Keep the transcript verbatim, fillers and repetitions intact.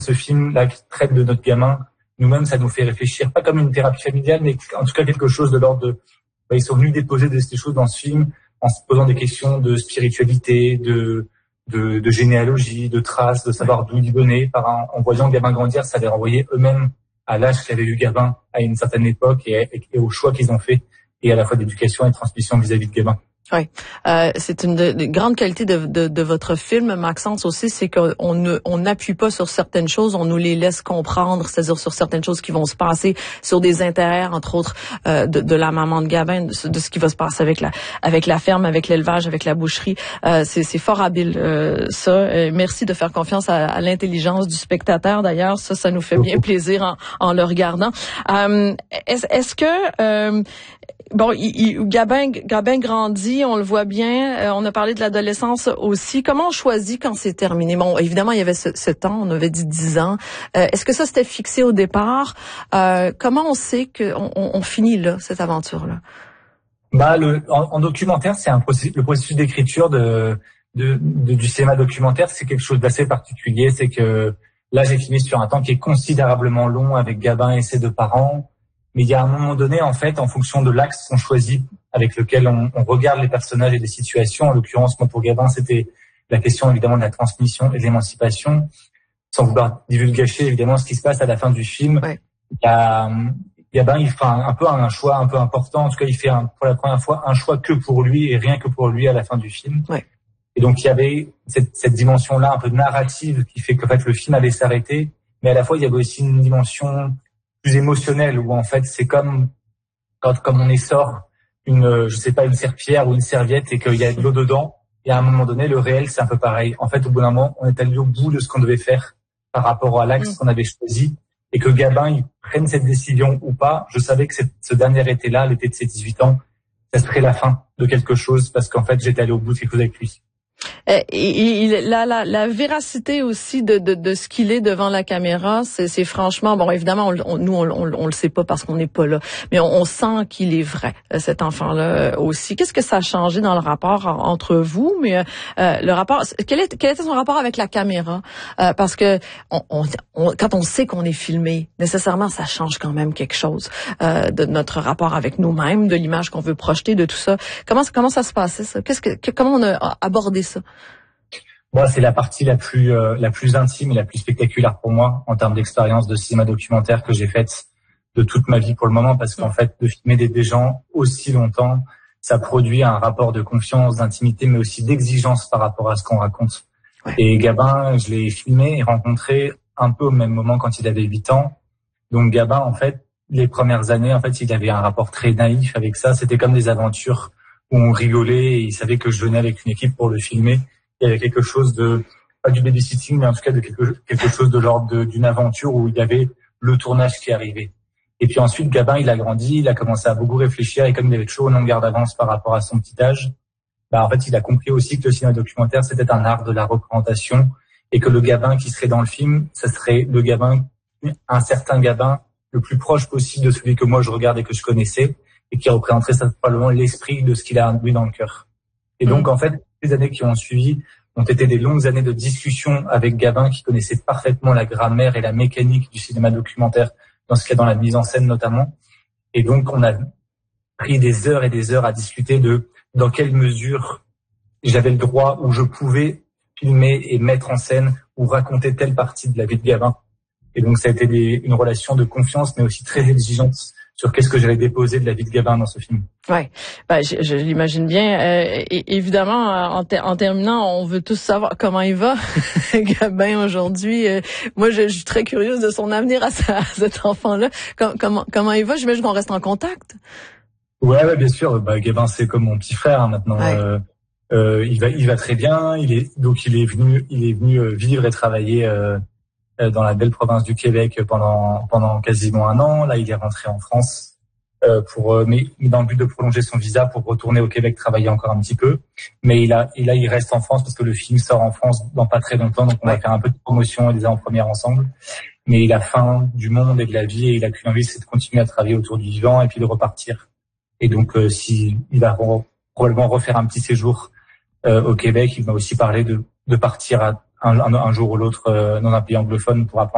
ce film-là qui traite de notre gamin, nous-mêmes, ça nous fait réfléchir, pas comme une thérapie familiale, mais en tout cas quelque chose de l'ordre de... Bah, ils sont venus déposer des, des choses dans ce film en se posant des questions de spiritualité, de, de, de généalogie, de traces, de savoir d'où ils venaient. Par un, en voyant Gabin grandir, ça les renvoyait eux-mêmes à l'âge qu'avait eu Gabin à une certaine époque et, et, et aux choix qu'ils ont fait, et à la fois d'éducation et de transmission vis-à-vis de Gabin. Oui, euh, c'est une de, de grande qualité de, de, de votre film, Maxence aussi, c'est qu'on ne on n'appuie pas sur certaines choses, on nous les laisse comprendre, c'est-à-dire sur certaines choses qui vont se passer, sur des intérêts, entre autres, euh, de, de la maman de Gabin, de, de ce qui va se passer avec la avec la ferme, avec l'élevage, avec la boucherie. Euh, c'est, c'est fort habile, euh, ça. Euh, merci de faire confiance à, à l'intelligence du spectateur, d'ailleurs. Ça, ça nous fait bien plaisir en, en le regardant. Euh, est-ce, est-ce que... Euh, Bon, il, il, Gabin, Gabin grandit, on le voit bien. Euh, on a parlé de l'adolescence aussi. Comment on choisit quand c'est terminé? Bon, évidemment, il y avait ce, ce temps, on avait dit dix ans. Euh, est-ce que ça c'était fixé au départ? Euh, comment on sait qu'on on, on finit là, cette aventure-là? Bah, le, en, en documentaire, c'est un processus, le processus d'écriture de, de, de du cinéma documentaire, c'est quelque chose d'assez particulier. C'est que là, j'ai filmé sur un temps qui est considérablement long avec Gabin et ses deux parents. Mais il y a un moment donné, en fait, en fonction de l'axe qu'on choisit, avec lequel on, on regarde les personnages et les situations. En l'occurrence, moi, pour Gabin, c'était la question, évidemment, de la transmission et de l'émancipation. Sans vouloir divulgacher, évidemment, ce qui se passe à la fin du film. Ouais. Il y a, Gabin, il fait un, un peu un choix un peu important. En tout cas, il fait un, pour la première fois un choix que pour lui et rien que pour lui à la fin du film. Ouais. Et donc, il y avait cette, cette dimension-là un peu narrative qui fait qu'en fait, le film allait s'arrêter. Mais à la fois, il y avait aussi une dimension plus émotionnel, où en fait c'est comme quand comme on essore une je sais pas une serpillière ou une serviette et qu'il y a de l'eau dedans, et à un moment donné le réel c'est un peu pareil. En fait au bout d'un moment on est allé au bout de ce qu'on devait faire par rapport à l'axe qu'on avait choisi, et que Gabin il prenne cette décision ou pas, je savais que cette, ce dernier été-là, l'été de ses dix-huit ans, ça serait la fin de quelque chose, parce qu'en fait j'étais allé au bout de quelque chose avec lui. Et, et, et la, la, la véracité aussi de, de, de ce qu'il est devant la caméra, c'est, c'est franchement, bon évidemment, on, on, nous on, on, on le sait pas parce qu'on n'est pas là, mais on, on sent qu'il est vrai, cet enfant-là aussi. Qu'est-ce que ça a changé dans le rapport entre vous, mais euh, le rapport, quel, est, quel était son rapport avec la caméra? Euh, parce que on, on, on, quand on sait qu'on est filmé, nécessairement ça change quand même quelque chose euh, de notre rapport avec nous-mêmes, de l'image qu'on veut projeter, de tout ça. Comment comment ça se passait ça? Qu'est-ce que, que comment on a abordé ça? Moi, c'est la partie la plus euh, la plus intime et la plus spectaculaire pour moi en termes d'expérience de cinéma documentaire que j'ai faite de toute ma vie pour le moment, parce qu'en fait, de filmer des, des gens aussi longtemps, ça produit un rapport de confiance, d'intimité, mais aussi d'exigence par rapport à ce qu'on raconte. Ouais. Et Gabin, je l'ai filmé et rencontré un peu au même moment quand il avait huit ans. Donc Gabin, en fait, les premières années, en fait, il avait un rapport très naïf avec ça. C'était comme des aventures où on rigolait, et il savait que je venais avec une équipe pour le filmer. Il y avait quelque chose de, pas du babysitting, mais en tout cas de quelque, quelque chose de l'ordre de, d'une aventure où il y avait le tournage qui arrivait. Et puis ensuite, Gabin, il a grandi, il a commencé à beaucoup réfléchir, et comme il avait toujours une longueur d'avance par rapport à son petit âge, bah, en fait, il a compris aussi que le cinéma documentaire, c'était un art de la représentation, et que le Gabin qui serait dans le film, ça serait le Gabin, un certain Gabin, le plus proche possible de celui que moi je regarde et que je connaissais, et qui représenterait probablement l'esprit de ce qu'il a lui dans le cœur. Et donc, en fait, les années qui ont suivi ont été des longues années de discussion avec Gabin, qui connaissait parfaitement la grammaire et la mécanique du cinéma documentaire, dans ce cas dans la mise en scène notamment. Et donc, on a pris des heures et des heures à discuter de dans quelle mesure j'avais le droit, ou je pouvais filmer et mettre en scène ou raconter telle partie de la vie de Gabin. Et donc, ça a été des, une relation de confiance, mais aussi très exigeante sur qu'est-ce que j'allais déposer de la vie de Gabin dans ce film. Ouais, ben, je, je l'imagine bien. Euh, et, évidemment, en, te, en terminant, on veut tous savoir comment il va, Gabin, aujourd'hui. Euh, moi, je, je suis très curieuse de son avenir à, sa, à cet enfant-là. Com, comment, comment il va? J'imagine qu'on reste en contact. Ouais, ouais, bien sûr. Bah, Gabin, c'est comme mon petit frère hein, maintenant. Ouais. Euh, euh, il va, il va très bien. Il est donc il est venu, il est venu vivre et travailler euh, dans la belle province du Québec pendant pendant quasiment un an. Là, il est rentré en France euh, pour euh, mais dans le but de prolonger son visa pour retourner au Québec travailler encore un petit peu. Mais il a et là il reste en France parce que le film sort en France dans pas très longtemps, donc on va faire un peu de promotion et des avant-premières ensemble. Mais il a faim du monde et de la vie, et il a qu'une envie, c'est de continuer à travailler autour du vivant et puis de repartir. Et donc euh, si il va re, probablement refaire un petit séjour euh, au Québec, il va aussi parler de de partir à un, un, un jour ou l'autre euh, dans un pays anglophone pour apprendre